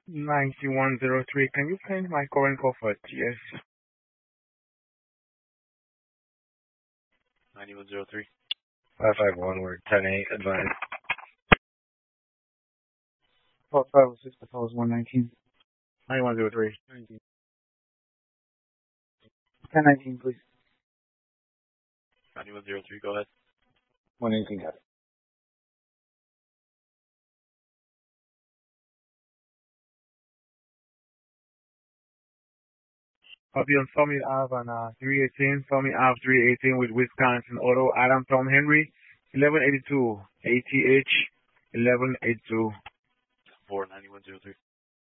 9103. Can you find my current call for TS? 9103. 551, we're 10-8, advise. 4506, the call is 119. 9103. 1019, please. 9103, go ahead. 118, got it. I'll be on Summit Ave on 318, Summit Ave 318 with Wisconsin Auto, Adam Tom Henry, 1182, ATH 1182. 49103.